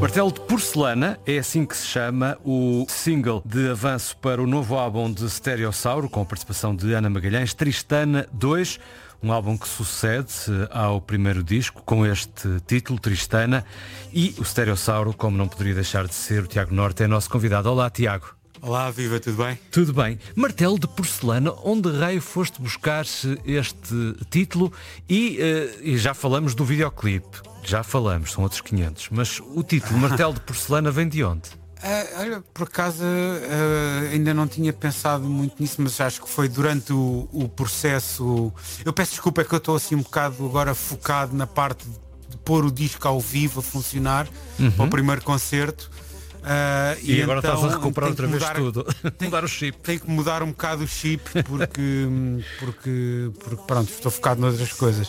Martelo de Porcelana, é assim que se chama o single de avanço para o novo álbum de Stereossauro, com a participação de Ana Magalhães, Tristana 2, um álbum que sucede ao primeiro disco, com este título, Tristana, e o Stereossauro, como não poderia deixar de ser, o Tiago Norte é nosso convidado. Olá, Tiago. Olá, viva, tudo bem? Tudo bem. Martelo de Porcelana, onde raio foste buscar este título? E já falamos do videoclipe. Já falamos, são outros 500. Mas o título, Martelo de Porcelana, vem de onde? Olha, por acaso ainda não tinha pensado muito nisso, mas acho que foi durante o processo. Eu peço desculpa, é que eu estou assim um bocado agora focado na parte de pôr o disco ao vivo a funcionar para o primeiro concerto. E agora então, estás a recuperar outra vez tudo. Mudar o chip. Tem que mudar um bocado o chip porque pronto, estou focado noutras coisas.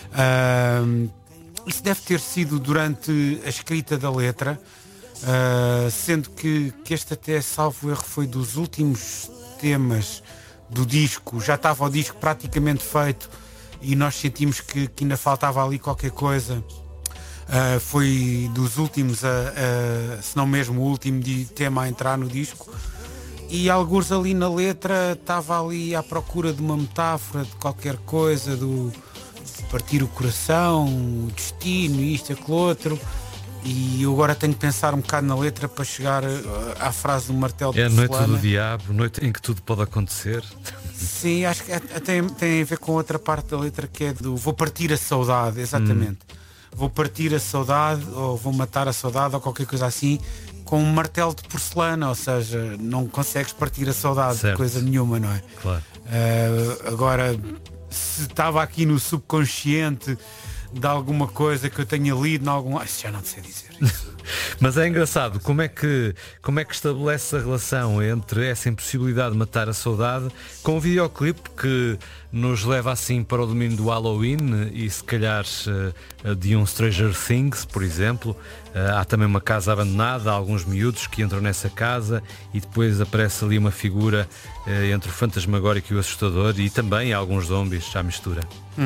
Isso deve ter sido durante a escrita da letra, sendo que este até, salvo erro, foi dos últimos temas do disco. Já estava o disco praticamente feito e nós sentimos que ainda faltava ali qualquer coisa. Foi dos últimos, se não mesmo o último tema a entrar no disco. E alguns ali na letra estava ali à procura de uma metáfora de qualquer coisa, de partir o coração, o destino, isto, aquilo outro. E eu agora tenho que pensar um bocado na letra para chegar à frase do Martelo de Porcelana. É a noite do diabo, noite em que tudo pode acontecer. Sim, acho que tem a ver com outra parte da letra, que é do vou partir a saudade, exatamente. Vou partir a saudade, ou vou matar a saudade, ou qualquer coisa assim, com um martelo de porcelana, ou seja, não consegues partir a saudade de coisa nenhuma, não é? Claro. Agora, se estava aqui no subconsciente de alguma coisa que eu tenha lido em algum... já não sei dizer isso. Mas é engraçado, como é que estabelece a relação entre essa impossibilidade de matar a saudade com o videoclipe que nos leva assim para o domínio do Halloween e se calhar de um Stranger Things, por exemplo. Há também uma casa abandonada, há alguns miúdos que entram nessa casa e depois aparece ali uma figura entre o fantasmagórico e o assustador, e também há alguns zombies à mistura.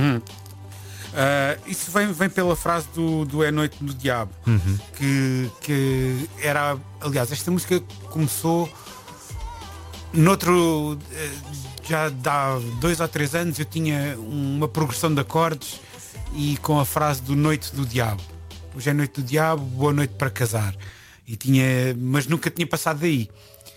Isso vem pela frase do É Noite do Diabo, que era, aliás, esta música começou noutro, já há 2 ou 3 anos eu tinha uma progressão de acordes e com a frase do Noite do Diabo. Hoje é Noite do Diabo, boa noite para casar. Mas nunca tinha passado daí.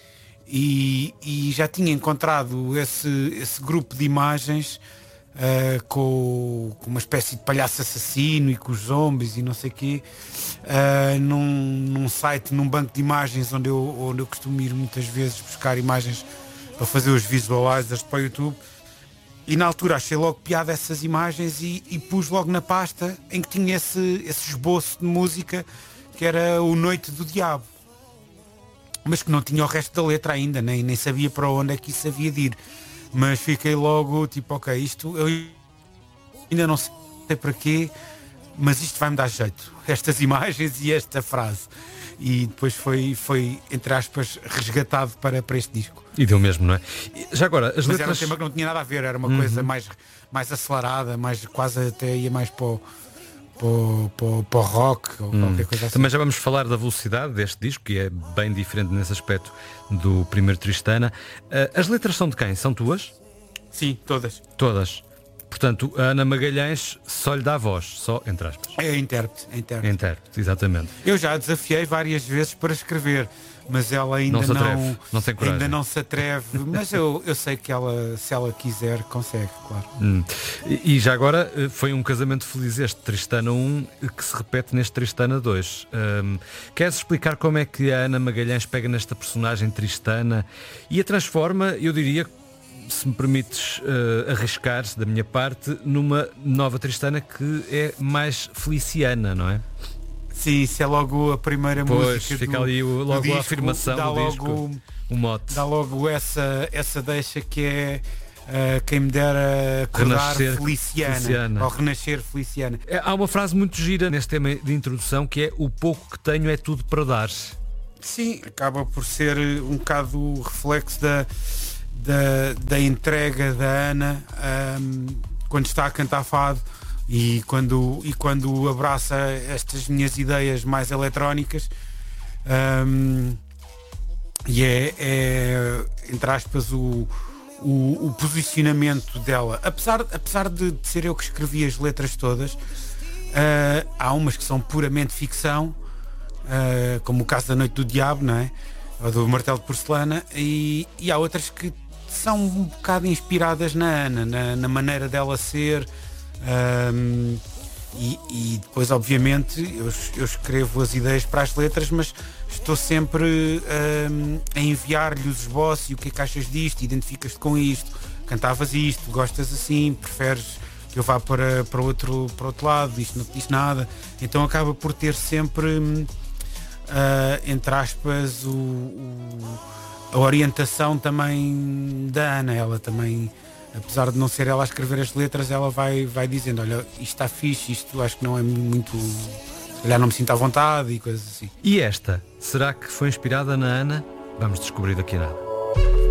E já tinha encontrado esse grupo de imagens com uma espécie de palhaço assassino e com os zombies e não sei o quê, num site, num banco de imagens onde eu costumo ir muitas vezes buscar imagens para fazer os visualizers para o YouTube. E na altura achei logo piada essas imagens e pus logo na pasta em que tinha esse esboço de música que era o Noite do Diabo, mas que não tinha o resto da letra ainda, nem sabia para onde é que isso havia de ir. Mas fiquei logo tipo, ok, isto eu ainda não sei para quê, mas isto vai-me dar jeito, estas imagens e esta frase. E depois foi entre aspas, resgatado para este disco. E deu mesmo, não é? Já agora, as letras... era um tema que não tinha nada a ver, era uma coisa mais acelerada, mais, quase até ia mais para o rock ou qualquer coisa assim. Também já vamos falar da velocidade deste disco, que é bem diferente nesse aspecto do primeiro Tristana. As letras são de quem? São tuas? Sim, todas. Todas. Portanto, a Ana Magalhães só lhe dá voz, só entre aspas. É intérprete. Intérprete, exatamente. Eu já a desafiei várias vezes para escrever, mas ela ainda não tem coragem. Ainda não se atreve. Mas eu sei que ela, se ela quiser, consegue, claro. E já agora foi um casamento feliz este Tristana 1 que se repete neste Tristana 2. Queres explicar como é que a Ana Magalhães pega nesta personagem Tristana e a transforma, eu diria, se me permites arriscar da minha parte, numa nova Tristana que é mais feliciana, não é? Sim, isso é logo a primeira música. Fica ali logo disco, a afirmação do disco, o mote. Dá logo essa deixa que é quem me dera acordar feliciana, ou renascer feliciana. Há uma frase muito gira neste tema de introdução que é: o pouco que tenho é tudo para dar. Sim, acaba por ser um bocado o reflexo da entrega da Ana quando está a cantar fado quando abraça estas minhas ideias mais eletrónicas, e é entre aspas o posicionamento dela, apesar de ser eu que escrevi as letras todas. Há umas que são puramente ficção, como o caso da Noite do Diabo, não é? Ou do Martelo de Porcelana, e há outras que são um bocado inspiradas na Ana, na maneira dela ser, e depois obviamente eu escrevo as ideias para as letras, mas estou sempre a enviar-lhe os esboços e o que é que achas disto, identificas-te com isto, cantavas isto, gostas assim, preferes que eu vá para outro lado, isto não te diz nada. Então acaba por ter sempre, entre aspas, a orientação também da Ana. Ela também, apesar de não ser ela a escrever as letras, ela vai dizendo, olha, isto está fixe, isto acho que não é muito, se calhar não me sinto à vontade e coisas assim. E esta, será que foi inspirada na Ana? Vamos descobrir daqui a nada.